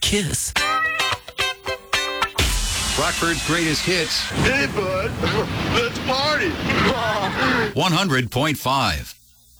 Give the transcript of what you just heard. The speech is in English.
kiss. Rockford's greatest hits. Hey, bud, let's party. 100.5.